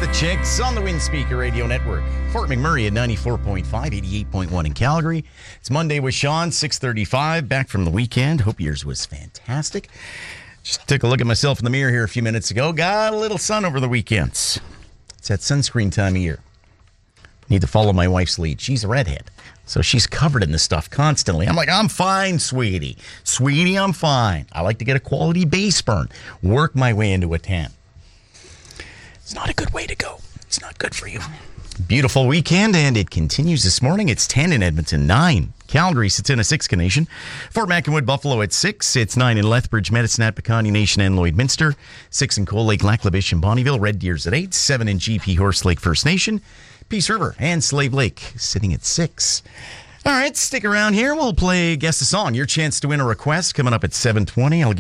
The Chicks on the Windspeaker Radio Network. Fort McMurray at 94.5, 88.1 in Calgary. It's Monday with Sean, 6:35, back from the weekend. Hope yours was fantastic. Just took a look at myself in the mirror here a few minutes ago. Got a little sun over the weekends. It's that sunscreen time of year. Need to follow my wife's lead. She's a redhead, so she's covered in this stuff constantly. I'm like, I'm fine, sweetie. Sweetie, I'm fine. I like to get a quality base burn. Work my way into a tan. It's not a good way to go. It's not good for you. Beautiful weekend, and it continues this morning. It's 10 in Edmonton, 9. Calgary sits in a 6 Nation. Fort Mac and Wood Buffalo at 6. It's 9 in Lethbridge, Medicine, Piikani Nation, and Lloydminster. 6 in Cold Lake, Lac-La-Biche, and Bonnyville. Red Deer's at 8. 7 in GP Horse Lake First Nation. Peace River and Slave Lake sitting at 6. All right, stick around here. We'll play Guess the Song. Your chance to win a request coming up at 7:20.